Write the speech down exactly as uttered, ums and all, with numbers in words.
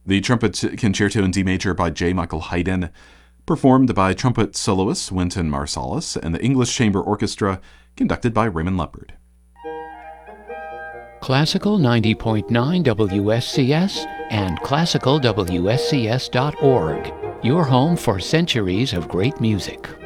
The Trumpet Concerto in D Major by J. Michael Haydn, performed by trumpet soloist Wynton Marsalis and the English Chamber Orchestra, conducted by Raymond Leopard. Classical ninety point nine W S C S and classical W S C S dot org, your home for centuries of great music.